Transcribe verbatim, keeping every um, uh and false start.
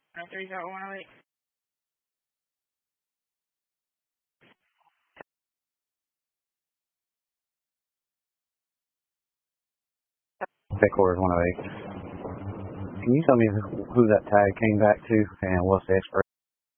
nine three zero one oh eight. Headquarters one oh eight. Can you tell me who that tag came back to and what's the expiration?